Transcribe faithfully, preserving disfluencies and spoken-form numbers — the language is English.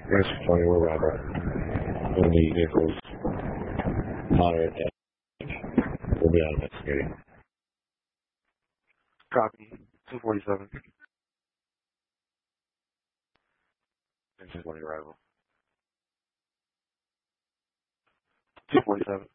Yes, Tony, we're Robert. One of the vehicles higher at we'll be out investigating. Copy. two forty-seven. This is one arrival. two forty-seven.